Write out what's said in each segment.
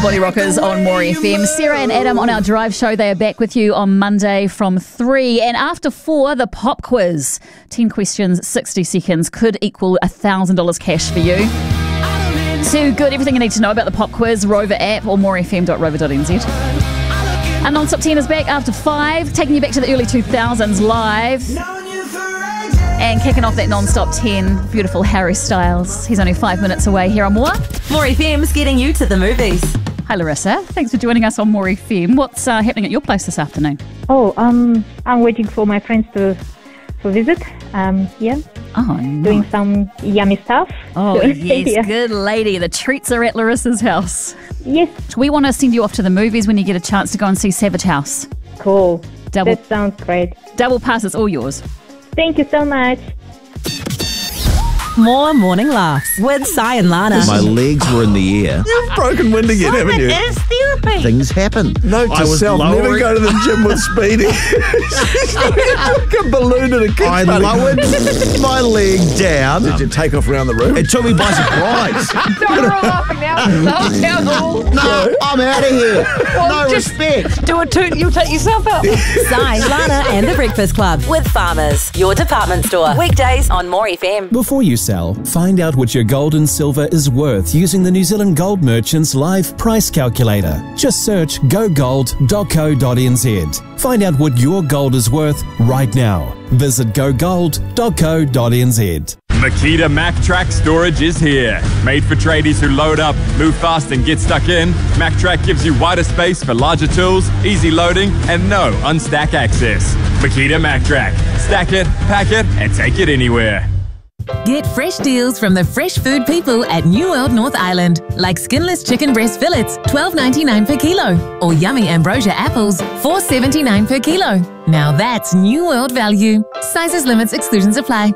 Body Rockers on More FM. Sarah and Adam on our drive show. They are back with you on Monday from 3. And after 4, the pop quiz. 10 questions, 60 seconds could equal $1,000 cash for you. Too good. Everything you need to know about the pop quiz, Rover app or morefm.rover.nz. And Non-Stop 10 is back after 5, taking you back to the early 2000s live. And kicking off that Non-Stop 10, beautiful Harry Styles. He's only 5 minutes away here on More. More FM's getting you to the movies. Hi Larissa, thanks for joining us on More FM. What's happening at your place this afternoon? I'm waiting for my friends to visit. Oh, nice. Doing some yummy stuff. Oh, So, yes, yeah. good lady. The treats are at Larissa's house. Yes, We want to send you off to the movies when you get a chance to go and see Savage House. cool. Double, That sounds great. double pass, it's all yours. Thank you so much. More morning laughs with Sai and Lana. My legs were in the air. You've broken wind again, haven't you? It is therapy. Things happen. Note I to was self, never lowering- go to the gym with Speedy. Like a balloon at a kid's I party. lowered my leg down. Did you take off around the room? It took me by surprise. We're all laughing now. No, I'm out of here. No respect. Do a toot, you'll take yourself out. Sai, Lana and the Breakfast Club with Farmers, your department store. Weekdays on More FM. Before you sell, find out what your gold and silver is worth using the New Zealand Gold Merchants Live Price Calculator. Just search gogold.co.nz. Find out what your gold is worth right now. Visit gogold.co.nz. Makita MacTrack Storage is here. Made for tradies who load up, move fast and get stuck in, MacTrack gives you wider space for larger tools, easy loading and no unstack access. Makita MacTrack. Stack it, pack it and take it anywhere. Get fresh deals from the fresh food people at New World North Island, like skinless chicken breast fillets, $12.99 per kilo, or yummy ambrosia apples, $4.79 per kilo. Now that's New World value. Sizes, limits, exclusions apply.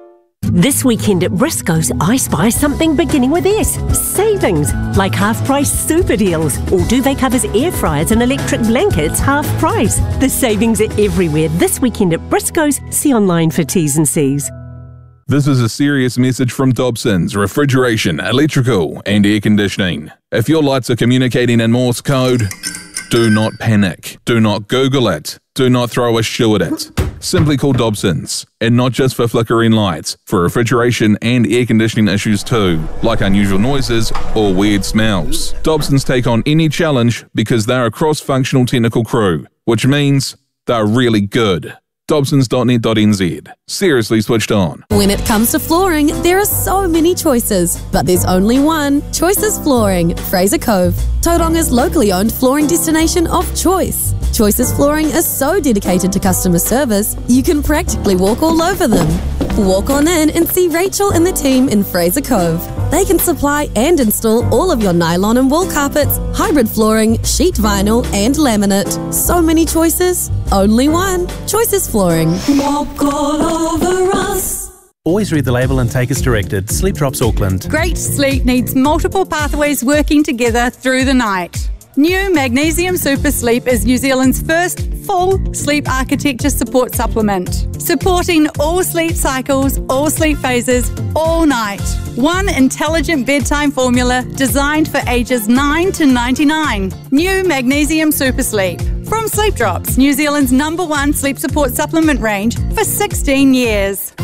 This weekend at Briscoe's, I spy something beginning with S. Savings, like half-price super deals, or duvet covers, air fryers and electric blankets half price. The savings are everywhere this weekend at Briscoe's. See online for T's and C's. This is a serious message from Dobson's Refrigeration, Electrical and Air Conditioning. If your lights are communicating in Morse code, do not panic. Do not Google it. Do not throw a shoe at it. Simply call Dobson's, and not just for flickering lights, for refrigeration and air conditioning issues too, like unusual noises or weird smells. Dobson's take on any challenge because they're a cross-functional technical crew, which means they're really good. Dobsons.net.nz. Seriously switched on. When it comes to flooring, there are so many choices, but there's only one. Choices Flooring, Fraser Cove, Tauranga's locally owned flooring destination of choice. Choices Flooring is so dedicated to customer service, you can practically walk all over them. Walk on in and see Rachel and the team in Fraser Cove. They can supply and install all of your nylon and wool carpets, hybrid flooring, sheet vinyl and laminate. So many choices, only one. Choices Flooring. Walk all over us. Always read the label and take as directed. Sleep Drops Auckland. Great sleep needs multiple pathways working together through the night. New Magnesium Super Sleep is New Zealand's first full sleep architecture support supplement, supporting all sleep cycles, all sleep phases, all night. One intelligent bedtime formula designed for ages 9 to 99. New Magnesium Super Sleep. From Sleep Drops, New Zealand's #1 sleep support supplement range for 16 years.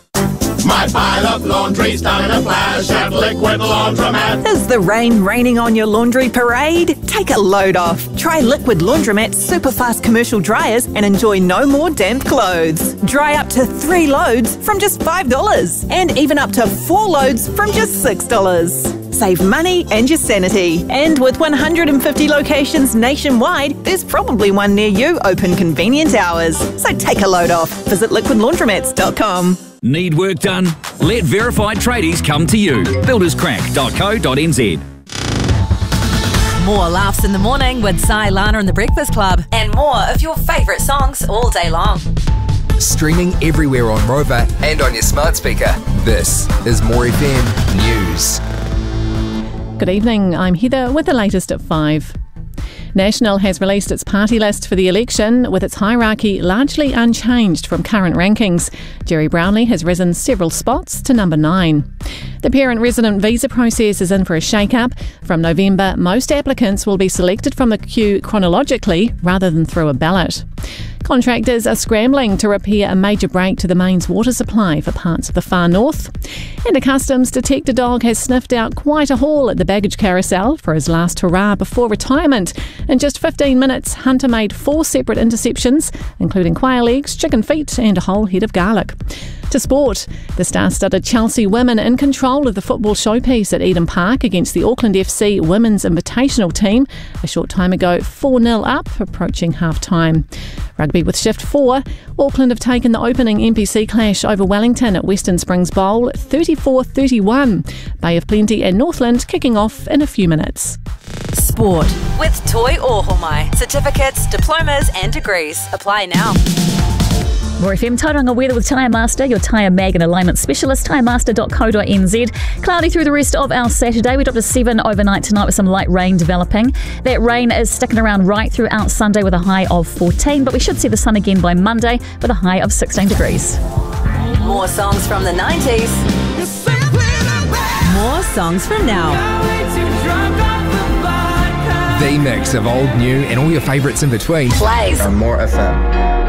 My pile of laundry's done in a flash at Liquid Laundromat. Is the rain raining on your laundry parade? Take a load off. Try Liquid Laundromat's super fast commercial dryers and enjoy no more damp clothes. Dry up to 3 loads from just $5 and even up to 4 loads from just $6. Save money and your sanity. And with 150 locations nationwide, there's probably one near you open convenient hours. So take a load off. Visit liquidlaundromats.com. Need work done? Let verified tradies come to you. builderscrack.co.nz. More laughs in the morning with Sai, Lana and the Breakfast Club. And more of your favourite songs all day long. Streaming everywhere on Rover and on your smart speaker. This is More FM News. Good evening, I'm Heather with the latest at 5. National has released its party list for the election, with its hierarchy largely unchanged from current rankings. Jerry Brownlee has risen several spots to number 9. The parent-resident visa process is in for a shake-up. From November, most applicants will be selected from the queue chronologically rather than through a ballot. Contractors are scrambling to repair a major break to the mains water supply for parts of the far north. And a customs detector dog has sniffed out quite a haul at the baggage carousel for his last hurrah before retirement. In just 15 minutes, Hunter made 4 separate interceptions, including quail eggs, chicken feet and a whole head of garlic. To sport, the star-studded Chelsea women in control of the football showpiece at Eden Park against the Auckland FC Women's Invitational team. A short time ago, 4-0 up, approaching half-time. Rugby with Shift 4, Auckland have taken the opening NPC clash over Wellington at Western Springs Bowl 34-31. Bay of Plenty and Northland kicking off in a few minutes. Sport with Toi Ohomai. Certificates, diplomas and degrees. Apply now. More FM Tauranga weather with Tyre Master, your tyre mag and alignment specialist, tyremaster.co.nz. Cloudy through the rest of our Saturday. We dropped to 7 overnight tonight with some light rain developing. That rain is sticking around right throughout Sunday with a high of 14, but we should see the sun again by Monday with a high of 16 degrees. More songs from the 90s. More songs from now. The mix of old, new, and all your favourites in between. Plays on More FM.